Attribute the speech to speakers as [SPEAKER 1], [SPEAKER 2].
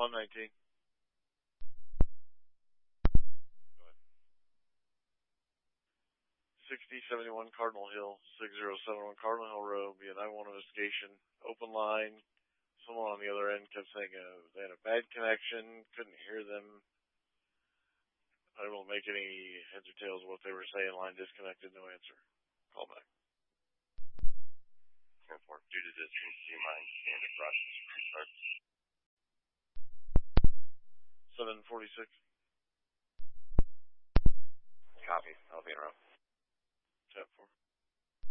[SPEAKER 1] 119. Go ahead. 6071 Cardinal Hill, 6071 Cardinal Hill Road, be a 911 investigation. Open line. Someone on the other end kept saying they had a bad connection, couldn't hear them. I won't make any heads or tails of what they were saying. Line disconnected, no answer. Call back.
[SPEAKER 2] 10-4, due to distance, do you mind standard process restart?
[SPEAKER 1] 746.
[SPEAKER 2] Copy. I'll be around.
[SPEAKER 1] 10-4.